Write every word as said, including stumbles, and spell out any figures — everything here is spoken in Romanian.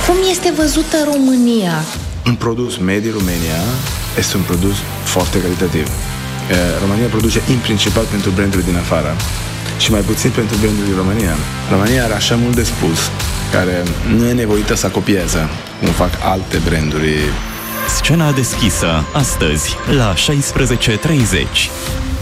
Cum este văzută România? Un produs made in Romania este un produs foarte calitativ. România produce în principal pentru brandurile din afară și mai puțin pentru brandurile din România. România are așa mult de spus, care nu e nevoită să copieze, cum fac alte branduri. Scena deschisă, astăzi, la șaisprezece și treizeci.